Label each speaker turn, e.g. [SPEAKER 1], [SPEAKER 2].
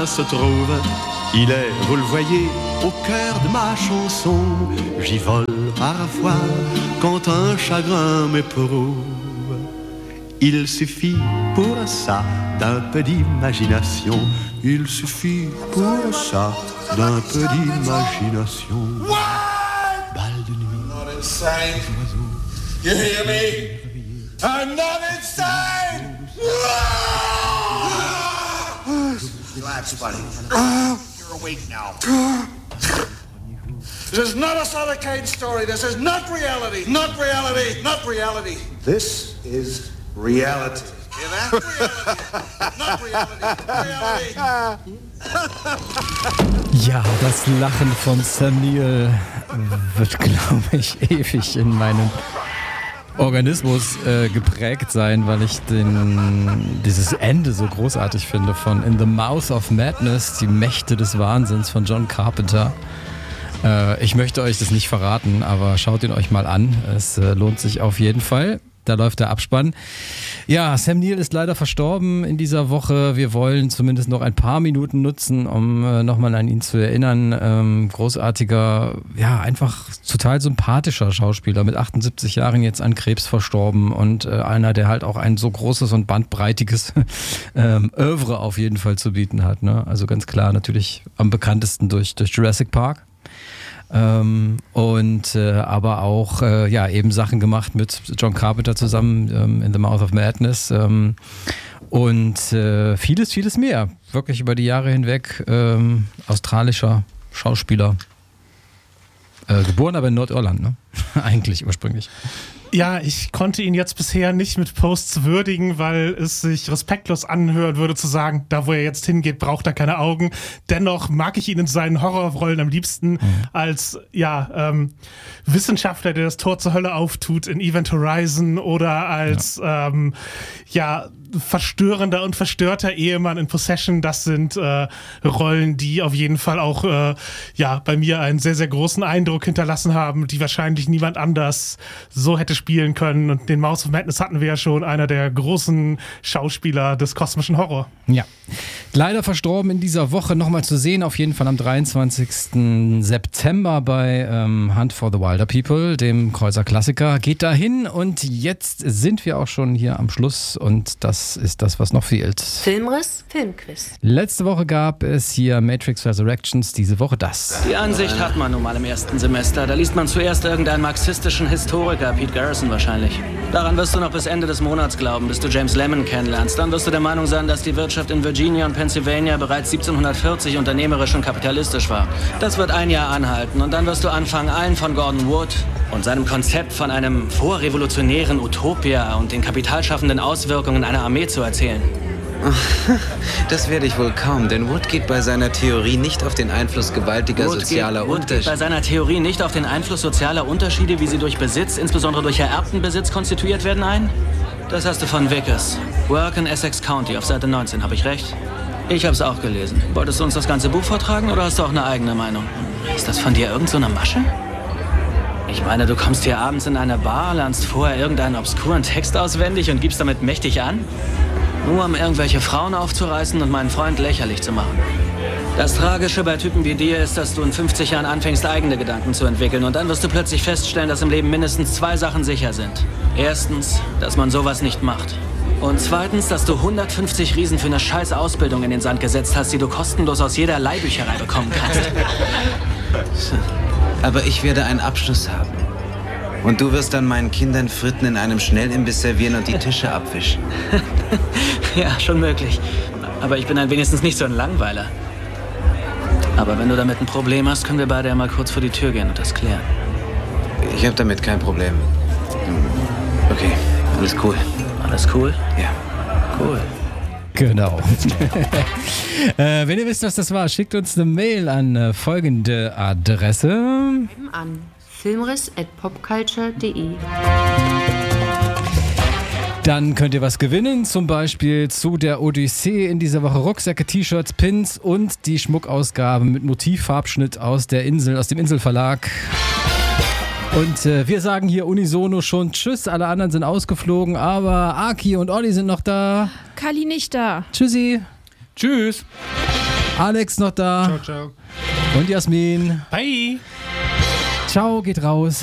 [SPEAKER 1] chemin se trouve. Il est, vous le voyez, au cœur de ma chanson. J'y vole parfois quand un chagrin m'éprouve. Il suffit pour ça d'un peu d'imagination. Il suffit pour ça d'un peu d'imagination. Balle de nuit.
[SPEAKER 2] Not insane. You hear me? I'm not insane. Relax, buddy. You're awake now. This is not a Sutter Kane story. This is not reality. Not reality. Not reality. This is reality. Hear that? Reality. Not reality. Reality.
[SPEAKER 3] Ja, das Lachen von Sam Neill wird, glaube ich, ewig in meinem Organismus geprägt sein, weil ich dieses Ende so großartig finde von In the Mouth of Madness, die Mächte des Wahnsinns von John Carpenter. Ich möchte euch das nicht verraten, aber schaut ihn euch mal an. Es lohnt sich auf jeden Fall. Da läuft der Abspann. Ja, Sam Neill ist leider verstorben in dieser Woche. Wir wollen zumindest noch ein paar Minuten nutzen, um nochmal an ihn zu erinnern. Großartiger, ja, einfach total sympathischer Schauspieler, mit 78 Jahren jetzt an Krebs verstorben und einer, der halt auch ein so großes und bandbreitiges Oeuvre auf jeden Fall zu bieten hat. Ne? Also ganz klar natürlich am bekanntesten durch Jurassic Park. Aber auch eben Sachen gemacht mit John Carpenter zusammen in The Mouth of Madness und vieles mehr. Wirklich über die Jahre hinweg australischer Schauspieler. Geboren aber in Nordirland, ne? Eigentlich ursprünglich.
[SPEAKER 4] Ja, ich konnte ihn jetzt bisher nicht mit Posts würdigen, weil es sich respektlos anhören würde zu sagen, da wo er jetzt hingeht, braucht er keine Augen. Dennoch mag ich ihn in seinen Horrorrollen am liebsten als Wissenschaftler, der das Tor zur Hölle auftut in Event Horizon oder als verstörender und verstörter Ehemann in Possession. Das sind Rollen, die auf jeden Fall auch bei mir einen sehr, sehr großen Eindruck hinterlassen haben, die wahrscheinlich niemand anders so hätte spielen können. Und den Mouth of Madness hatten wir ja schon, einer der großen Schauspieler des kosmischen Horror.
[SPEAKER 3] Ja, leider verstorben in dieser Woche, nochmal zu sehen, auf jeden Fall am 23. September bei Hunt for the Wilder People, dem Kreuzer-Klassiker. Geht dahin und jetzt sind wir auch schon hier am Schluss und das ist das, was noch fehlt.
[SPEAKER 5] Filmriss, Filmquiz.
[SPEAKER 3] Letzte Woche gab es hier Matrix Resurrections, diese Woche das.
[SPEAKER 6] Die Ansicht hat man nun mal im ersten Semester. Da liest man zuerst irgendeinen marxistischen Historiker, Pete Garrison wahrscheinlich. Daran wirst du noch bis Ende des Monats glauben, bis du James Lemon kennenlernst. Dann wirst du der Meinung sein, dass die Wirtschaft in Virginia und Pennsylvania bereits 1740 unternehmerisch und kapitalistisch war. Das wird ein Jahr anhalten und dann wirst du anfangen, allen von Gordon Wood und seinem Konzept von einem vorrevolutionären Utopia und den kapitalschaffenden Auswirkungen einer Armee zu erzählen.
[SPEAKER 7] Das werde ich wohl kaum, denn Wood geht bei seiner Theorie nicht auf den Einfluss gewaltiger sozialer
[SPEAKER 6] Wood geht bei seiner Theorie nicht auf den Einfluss sozialer Unterschiede, wie sie durch Besitz, insbesondere durch ererbten Besitz, konstituiert werden, ein? Das hast du von Vickers. Work in Essex County auf Seite 19, habe ich recht? Ich habe es auch gelesen. Wolltest du uns das ganze Buch vortragen oder hast du auch eine eigene Meinung? Ist das von dir irgend so eine Masche? Ich meine, du kommst hier abends in eine Bar, lernst vorher irgendeinen obskuren Text auswendig und gibst damit mächtig an? Nur um irgendwelche Frauen aufzureißen und meinen Freund lächerlich zu machen. Das Tragische bei Typen wie dir ist, dass du in 50 Jahren anfängst, eigene Gedanken zu entwickeln und dann wirst du plötzlich feststellen, dass im Leben mindestens 2 Sachen sicher sind. Erstens, dass man sowas nicht macht. Und zweitens, dass du 150 Riesen für eine scheiß Ausbildung in den Sand gesetzt hast, die du kostenlos aus jeder Leihbücherei bekommen kannst.
[SPEAKER 7] Aber ich werde einen Abschluss haben. Und du wirst dann meinen Kindern Fritten in einem Schnellimbiss servieren und die Tische abwischen.
[SPEAKER 6] Ja, schon möglich. Aber ich bin dann wenigstens nicht so ein Langweiler. Aber wenn du damit ein Problem hast, können wir beide ja mal kurz vor die Tür gehen und das klären.
[SPEAKER 7] Ich habe damit kein Problem. Okay, alles cool.
[SPEAKER 6] Alles cool?
[SPEAKER 7] Ja.
[SPEAKER 6] Cool.
[SPEAKER 3] Genau. Wenn ihr wisst, was das war, schickt uns eine Mail an folgende Adresse.
[SPEAKER 5] An filmriss@popculture.de.
[SPEAKER 3] Dann könnt ihr was gewinnen, zum Beispiel zu der Odyssee in dieser Woche Rucksäcke, T-Shirts, Pins und die Schmuckausgabe mit Motivfarbschnitt aus dem Inselverlag. Und wir sagen hier unisono schon Tschüss, alle anderen sind ausgeflogen, aber Aki und Olli sind noch da.
[SPEAKER 8] Kali nicht da.
[SPEAKER 3] Tschüssi.
[SPEAKER 9] Tschüss.
[SPEAKER 3] Alex noch da.
[SPEAKER 4] Ciao.
[SPEAKER 3] Und Jasmin.
[SPEAKER 4] Bye.
[SPEAKER 3] Ciao, geht raus.